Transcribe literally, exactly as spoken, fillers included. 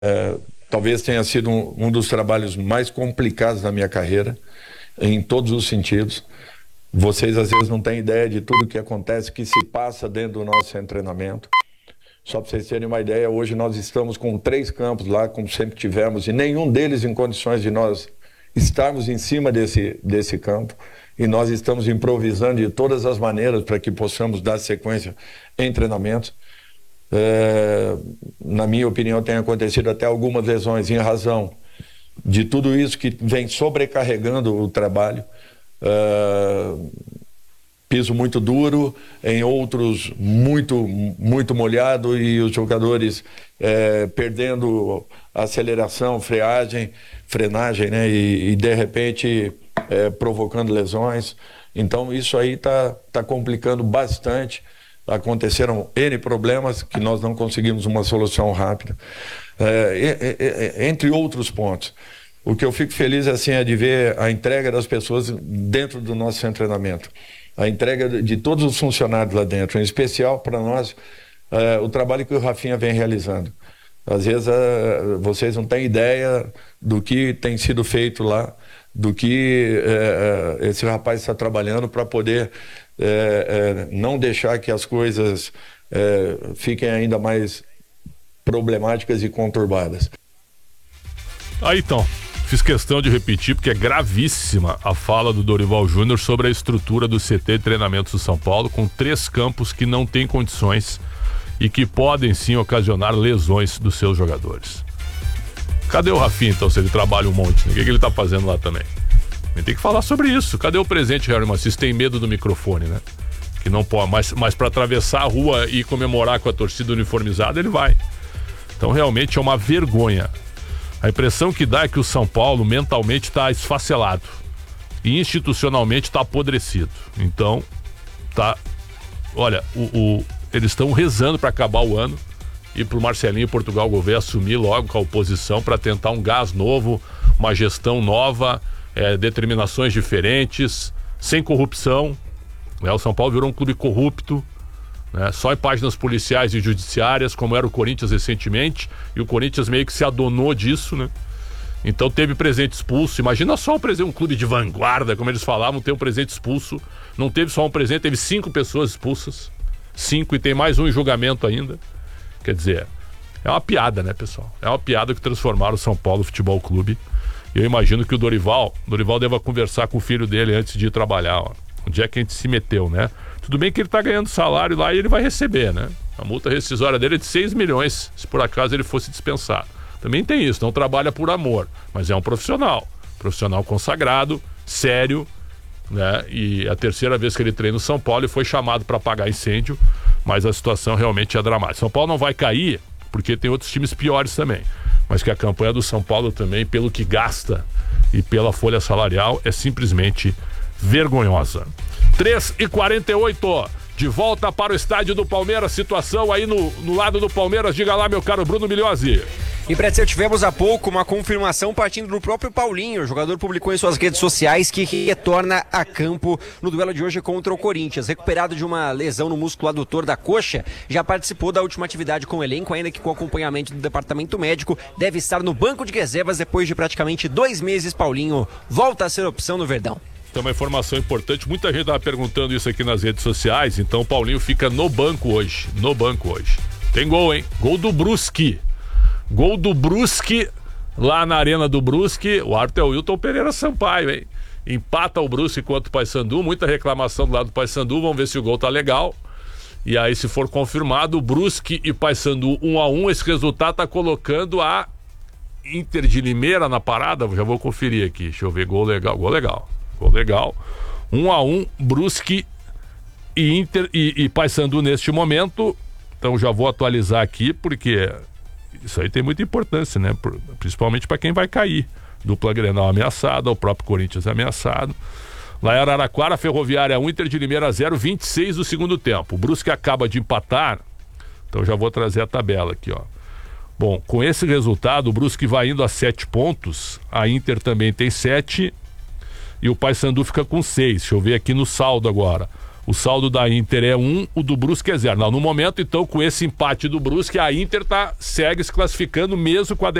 É, talvez tenha sido um, um dos trabalhos mais complicados da minha carreira, em todos os sentidos. Vocês às vezes não têm ideia de tudo que acontece, que se passa dentro do nosso treinamento. Só para vocês terem uma ideia, hoje nós estamos com três campos lá, como sempre tivemos, e nenhum deles em condições de nós estarmos em cima desse, desse campo. E nós estamos improvisando de todas as maneiras para que possamos dar sequência em treinamentos. É, na minha opinião, tem acontecido até algumas lesões em razão de tudo isso que vem sobrecarregando o trabalho. É, piso muito duro, em outros muito, muito molhado, e os jogadores é, perdendo aceleração, freagem, frenagem, né? E, e de repente é, provocando lesões. Então isso aí está tá complicando bastante. Aconteceram N problemas que nós não conseguimos uma solução rápida, é, é, é, entre outros pontos. O que eu fico feliz assim, é de ver a entrega das pessoas dentro do nosso treinamento, a entrega de todos os funcionários lá dentro, em especial para nós, é, o trabalho que o Rafinha vem realizando. Às vezes é, vocês não têm ideia do que tem sido feito lá, do que é, esse rapaz está trabalhando para poder É, é, não deixar que as coisas é, fiquem ainda mais problemáticas e conturbadas. Aí então, fiz questão de repetir porque é gravíssima a fala do Dorival Júnior sobre a estrutura do C T de treinamentos do São Paulo, com três campos que não têm condições e que podem sim ocasionar lesões dos seus jogadores. Cadê o Rafinha então, se ele trabalha um monte? O que, que ele tá fazendo lá também? Tem que falar sobre isso. Cadê o presidente Harry Macis? Tem medo do microfone, né? Que não pode, mas, mas para atravessar a rua e comemorar com a torcida uniformizada, ele vai. Então realmente é uma vergonha. A impressão que dá é que o São Paulo mentalmente está esfacelado e institucionalmente está apodrecido. Então, tá. Olha, o, o, eles estão rezando para acabar o ano e pro Marcelinho e Portugal Gouveia assumir logo com a oposição para tentar um gás novo, uma gestão nova. É, determinações diferentes, sem corrupção, né? O São Paulo virou um clube corrupto, né? Só em páginas policiais e judiciárias, como era o Corinthians recentemente, e o Corinthians meio que se adonou disso, né? Então teve presidente expulso. Imagina só um, presidente, um clube de vanguarda, como eles falavam, ter um presidente expulso. Não teve só um presidente, teve cinco pessoas expulsas, cinco, e tem mais um em julgamento ainda. Quer dizer, é uma piada, né, pessoal? É uma piada que transformaram o São Paulo Futebol Clube. Eu imagino que o Dorival, Dorival deva conversar com o filho dele antes de ir trabalhar, ó. Onde é que a gente se meteu, né? Tudo bem que ele tá ganhando salário lá e ele vai receber, né? A multa rescisória dele é de seis milhões, se por acaso ele fosse dispensado. Também tem isso, não trabalha por amor, mas é um profissional. Profissional consagrado, sério, né? E a terceira vez que ele treina no São Paulo, ele foi chamado para apagar incêndio, mas a situação realmente é dramática. São Paulo não vai cair, porque tem outros times piores também. Mas que a campanha do São Paulo também, pelo que gasta e pela folha salarial, é simplesmente vergonhosa. três e quarenta e oito, de volta para o estádio do Palmeiras, situação aí no, no lado do Palmeiras. Diga lá, meu caro Bruno Milhozzi. Em Pretzel, tivemos há pouco uma confirmação partindo do próprio Paulinho. O jogador publicou em suas redes sociais que retorna a campo no duelo de hoje contra o Corinthians. Recuperado de uma lesão no músculo adutor da coxa, já participou da última atividade com o elenco, ainda que com acompanhamento do departamento médico. Deve estar no banco de reservas depois de praticamente dois meses. Paulinho volta a ser opção no Verdão. Tem uma informação importante, muita gente estava perguntando isso aqui nas redes sociais. Então o Paulinho fica no banco hoje, no banco hoje. Tem gol, hein? Gol do Brusque. Gol do Brusque, lá na Arena do Brusque. O árbitro é o Wilton Pereira Sampaio, hein? Empata o Brusque contra o Paysandu. Muita reclamação do lado do Paysandu. Vamos ver se o gol tá legal. E aí, se for confirmado, o Brusque e Paysandu um a um. Esse resultado tá colocando a Inter de Limeira na parada. Já vou conferir aqui. Deixa eu ver. Gol legal. Gol legal. Gol legal. um a um, Brusque e Inter e, e Paysandu neste momento. Então já vou atualizar aqui, porque isso aí tem muita importância, né? Principalmente para quem vai cair. Dupla Grenal ameaçada, o próprio Corinthians ameaçado. Lá em Araraquara, Ferroviária um, Inter de Limeira zero, vinte e seis do segundo tempo. O Brusque acaba de empatar, então já vou trazer a tabela aqui, ó. Bom, com esse resultado, o Brusque vai indo a sete pontos, a Inter também tem sete e o Paysandu fica com seis. Deixa eu ver aqui no saldo agora. O saldo da Inter é um, o do Brusque é zero. Não, no momento, então, com esse empate do Brusque, a Inter tá, segue se classificando mesmo com a